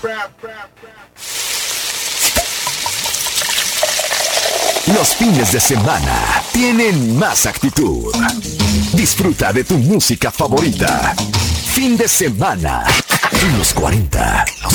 Los fines de semana tienen más actitud. Disfruta de tu música favorita. Fin de semana en los 40.